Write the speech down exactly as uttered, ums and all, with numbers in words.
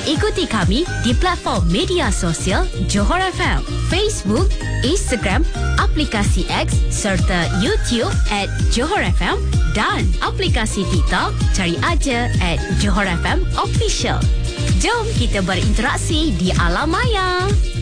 Ikuti kami di platform media sosial Johor F M, Facebook, Instagram, aplikasi X serta YouTube at Johor F M dan aplikasi TikTok, cari aja at Johor F M Official. Jom kita berinteraksi di alam maya.